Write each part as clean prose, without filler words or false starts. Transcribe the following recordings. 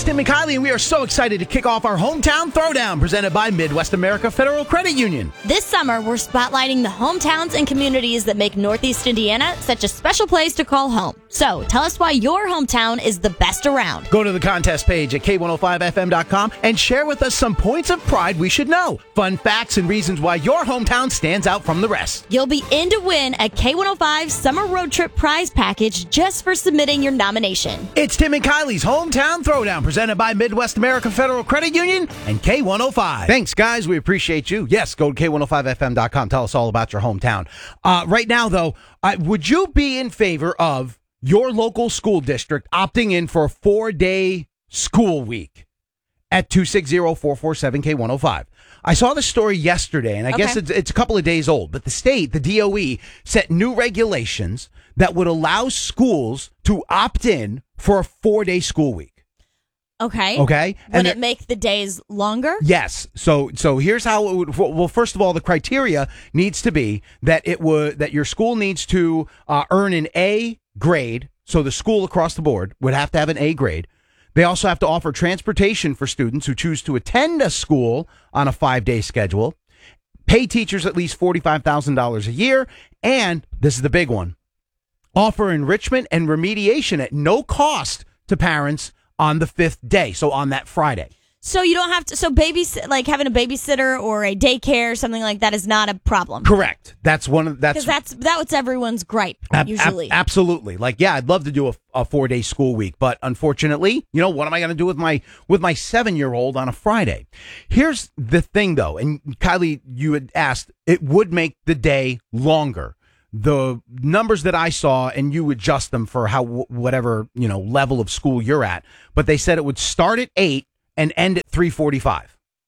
it's Tim and Kylie, and we are so excited to kick off our Hometown Throwdown presented by Midwest America Federal Credit Union. This summer, we're spotlighting the hometowns and communities that make Northeast Indiana such a special place to call home. So, tell us why your hometown is the best around. Go to the contest page at K105FM.com and share with us some points of pride we should know, fun facts, and reasons why your hometown stands out from the rest. You'll be in to win a K105 Summer Road Trip prize package just for submitting your nomination. It's Tim and Kylie's Hometown Throwdown presented by Midwest America Federal Credit Union and K105. Thanks, guys. We appreciate you. Yes, go to K105FM.com. Tell us all about your hometown. Right now, though, would you be in favor of your local school district opting in for a 4-day school week at 260-447-K105? I saw the story yesterday, and I guess it's a couple of days old, but the state, the DOE, set new regulations that would allow schools to opt in for a 4-day school week. Okay. Okay. Would it make the days longer? Yes. So here's how it would. Well, first of all, the criteria needs to be that that your school needs to earn an A grade. So the school across the board would have to have an A grade. They also have to offer transportation for students who choose to attend a school on a 5-day schedule. Pay teachers at least $45,000 a year, and this is the big one: offer enrichment and remediation at no cost to parents on the 5th day, so on that Friday. So you don't have to. So like having a babysitter or a daycare, something like that, is not a problem. Correct. That's one of because that's everyone's gripe usually. Absolutely. Like, yeah, I'd love to do a 4-day school week, but unfortunately, what am I going to do with my 7-year-old on a Friday? Here's the thing, though, and Kylie, you had asked, it would make the day longer. The numbers that I saw, and you adjust them for whatever level of school you're at, but they said it would start at 8 and end at 3:45.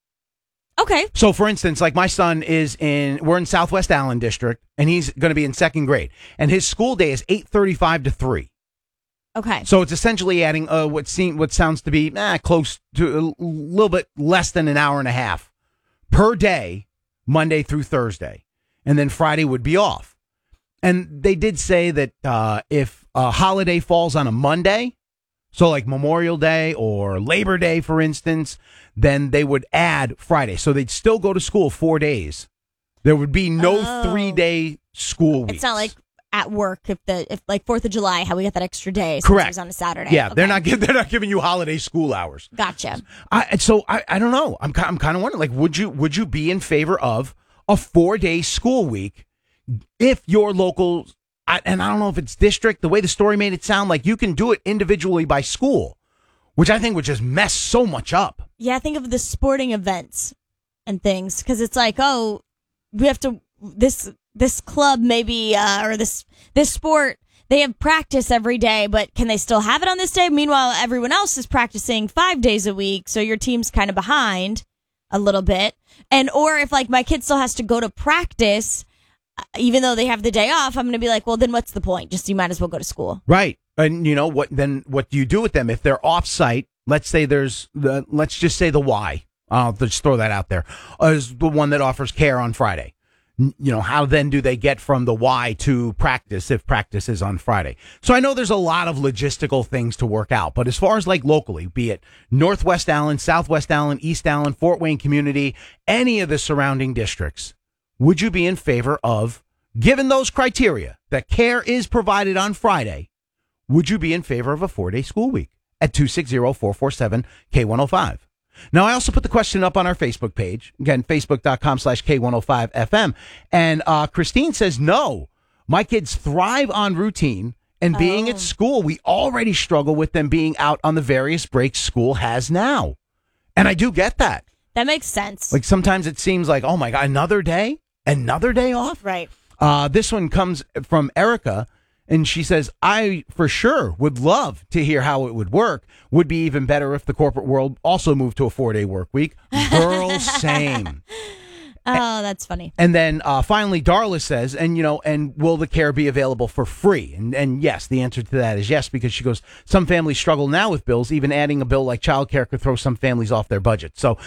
Okay. So, for instance, like my son we're in Southwest Allen District, and he's going to be in 2nd grade, and his school day is 8:35 to 3. Okay. So it's essentially adding what sounds to be close to a little bit less than an hour and a half per day, Monday through Thursday, and then Friday would be off. And they did say that if a holiday falls on a Monday, so like Memorial Day or Labor Day, for instance, then they would add Friday. So they'd still go to school 4 days. There would be no 3-day school week. It's not like at work if like 4th of July, how we get that extra day. Correct. It was on a Saturday. Yeah, okay. they're not giving you holiday school hours. Gotcha. I don't know. I'm kind of wondering, like, would you be in favor of a 4-day school week if your local, and I don't know if it's district, the way the story made it sound like you can do it individually by school, which I think would just mess so much up. Yeah, think of the sporting events and things, because it's like, oh, we have to, this club maybe, or this sport, they have practice every day, but can they still have it on this day? Meanwhile, everyone else is practicing 5 days a week, so your team's kind of behind a little bit. Or if like my kid still has to go to practice, even though they have the day off, I'm going to be like, well, then what's the point? Just you might as well go to school. Right. And what do you do with them? If they're off site, let's say let's just say the Y. I'll just throw that out there. Is the one that offers care on Friday. How then do they get from the Y to practice if practice is on Friday? So I know there's a lot of logistical things to work out, but as far as like locally, be it Northwest Allen, Southwest Allen, East Allen, Fort Wayne Community, any of the surrounding districts, would you be in favor of, given those criteria, that care is provided on Friday, would you be in favor of a 4-day school week at 260-447-K105? Now, I also put the question up on our Facebook page. Again, facebook.com/K105FM. And Christine says, no, my kids thrive on routine and being at school. We already struggle with them being out on the various breaks school has now. And I do get that. That makes sense. Like sometimes it seems like, oh my God, another day off? Right. This one comes from Erica, and she says, I for sure would love to hear how it would work. Would be even better if the corporate world also moved to a 4-day work week. Girl, same. Oh, that's funny. And then finally, Darla says, and will the care be available for free? And yes, the answer to that is yes, because she goes, some families struggle now with bills. Even adding a bill like childcare could throw some families off their budget. So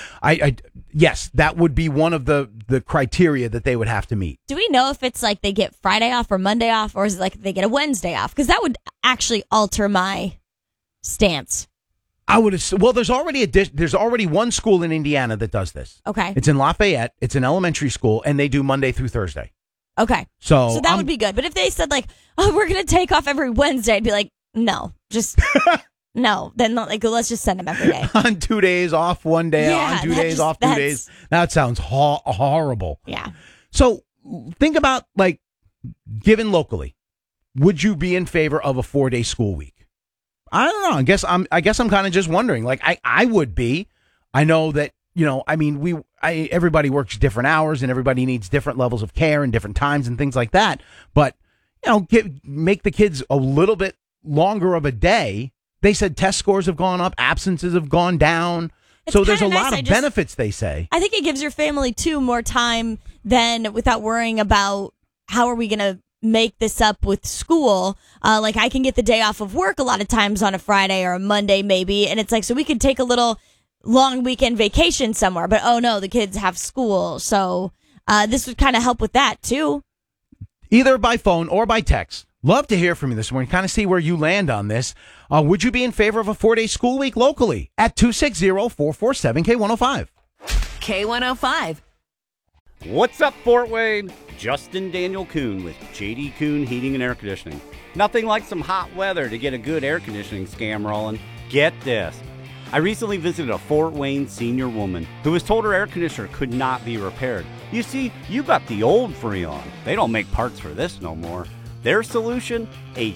yes, that would be one of the criteria that they would have to meet. Do we know if it's like they get Friday off or Monday off, or is it like they get a Wednesday off? Because that would actually alter my stance. I would assume, well, there's already one school in Indiana that does this. Okay. It's in Lafayette. It's an elementary school, and they do Monday through Thursday. Okay. So that would be good. But if they said, like, oh, we're going to take off every Wednesday, I'd be like, no, just no. Then like, let's just send them every day. On 2 days, off 1 day, on 2 days, off 2 days. That sounds horrible. Yeah. So think about, like, given locally, would you be in favor of a 4-day school week? I don't know. I guess I'm kind of just wondering. Like, I would be. I know that, I mean, everybody works different hours and everybody needs different levels of care and different times and things like that. But, make the kids a little bit longer of a day. They said test scores have gone up, absences have gone down. So there's a lot of benefits, they say. I think it gives your family, too, more time than without worrying about how are we going to make this up with school. Like, I can get the day off of work a lot of times on a Friday or a Monday maybe, and it's like, so we could take a little long weekend vacation somewhere, but oh no, the kids have school. So this would kind of help with that too. Either by phone or by text. Love to hear from you this morning, kind of see where you land on this. Would you be in favor of a 4-day school week locally at 260-447-K105? K105. What's up, Fort Wayne? Justin Daniel Kuhn with JD Kuhn Heating and Air Conditioning. Nothing like some hot weather to get a good air conditioning scam rolling. Get this. I recently visited a Fort Wayne senior woman who was told her air conditioner could not be repaired. You see, you got the old Freon. They don't make parts for this no more. Their solution? A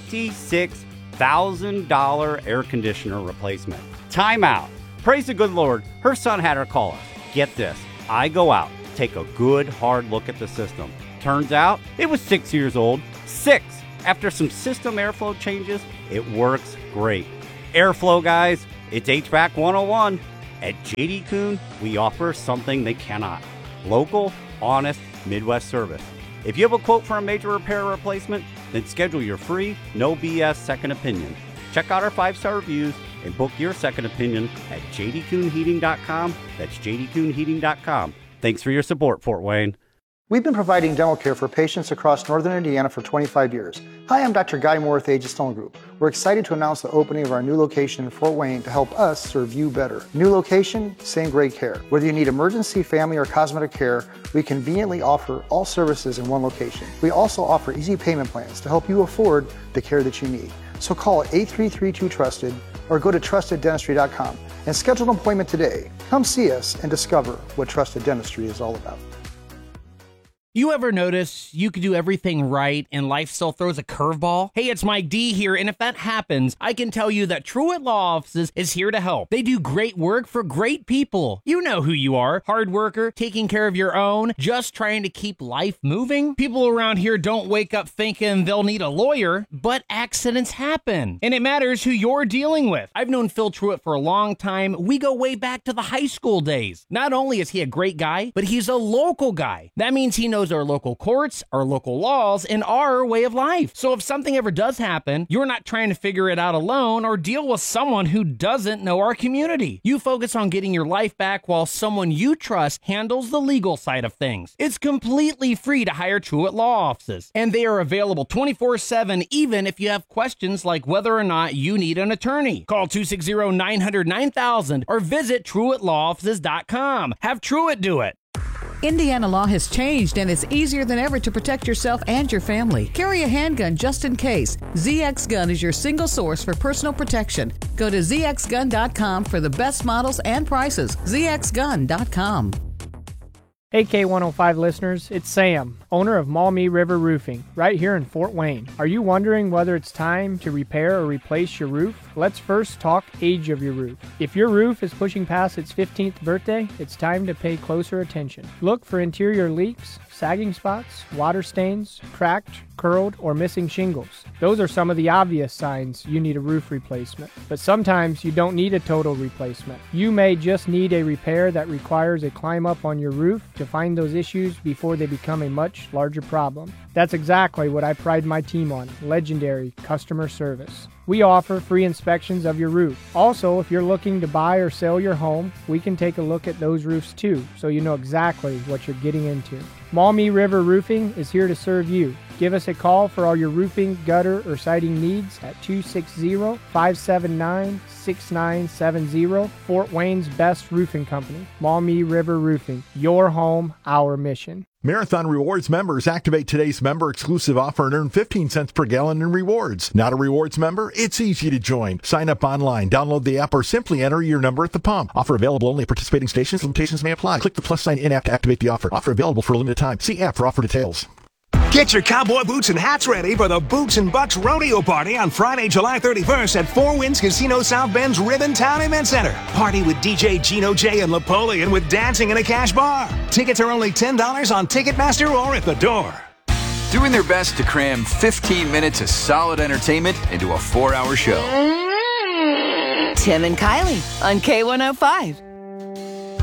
$26,000 air conditioner replacement. Time out. Praise the good Lord, her son had her call us. Get this. I go out, take a good hard look at the system. Turns out it was 6 years old. 6! After some system airflow changes, it works great. Airflow, guys, it's HVAC 101. At JD Kuhn, we offer something they cannot. Local, honest, Midwest service. If you have a quote for a major repair or replacement, then schedule your free, no BS second opinion. Check out our 5-star reviews and book your second opinion at jdkuhnheating.com. That's jdkuhnheating.com. Thanks for your support, Fort Wayne. We've been providing dental care for patients across northern Indiana for 25 years. Hi, I'm Dr. Guy Moore with Aegis Dental Group. We're excited to announce the opening of our new location in Fort Wayne to help us serve you better. New location, same great care. Whether you need emergency, family, or cosmetic care, we conveniently offer all services in one location. We also offer easy payment plans to help you afford the care that you need. So call 833-2TRUSTED or go to TrustedDentistry.com and schedule an appointment today. Come see us and discover what Trusted Dentistry is all about. You ever notice you could do everything right and life still throws a curveball? Hey, it's Mike D here, and if that happens, I can tell you that Truett Law Offices is here to help. They do great work for great people. You know who you are. Hard worker, taking care of your own, just trying to keep life moving. People around here don't wake up thinking they'll need a lawyer, but accidents happen, and it matters who you're dealing with. I've known Phil Truett for a long time. We go way back to the high school days. Not only is he a great guy, but he's a local guy. That means he knows our local courts, our local laws, and our way of life. So if something ever does happen, you're not trying to figure it out alone or deal with someone who doesn't know our community. You focus on getting your life back while someone you trust handles the legal side of things. It's completely free to hire Truett Law Offices, and they are available 24/7 even if you have questions like whether or not you need an attorney. Call 260-900-9000 or visit TruettLawOffices.com. Have Truett do it. Indiana law has changed, and it's easier than ever to protect yourself and your family. Carry a handgun just in case. ZX Gun is your single source for personal protection. Go to zxgun.com for the best models and prices. zxgun.com. Hey K105 listeners, it's Sam, owner of Maumee River Roofing, right here in Fort Wayne. Are you wondering whether it's time to repair or replace your roof? Let's first talk age of your roof. If your roof is pushing past its 15th birthday, it's time to pay closer attention. Look for interior leaks, sagging spots, water stains, cracked, curled, or missing shingles. Those are some of the obvious signs you need a roof replacement. But sometimes you don't need a total replacement. You may just need a repair that requires a climb up on your roof to find those issues before they become a much larger problem. That's exactly what I pride my team on: legendary customer service. We offer free inspections of your roof. Also, if you're looking to buy or sell your home, we can take a look at those roofs too, so you know exactly what you're getting into. Maumee River Roofing is here to serve you. Give us a call for all your roofing, gutter, or siding needs at 260-579-6970. Fort Wayne's best roofing company, Maumee River Roofing. Your home, our mission. Marathon Rewards members activate today's member-exclusive offer and earn 15 cents per gallon in rewards. Not a rewards member? It's easy to join. Sign up online, download the app, or simply enter your number at the pump. Offer available only at participating stations. Limitations may apply. Click the plus sign in app to activate the offer. Offer available for a limited time. See app for offer details. Get your cowboy boots and hats ready for the Boots and Bucks Rodeo Party on Friday, July 31st at Four Winds Casino South Bend's Ribbontown Event Center. Party with DJ Gino J and Napoleon with dancing and a cash bar. Tickets are only $10 on Ticketmaster or at the door. Doing their best to cram 15 minutes of solid entertainment into a 4-hour show. Tim and Kylie on K105.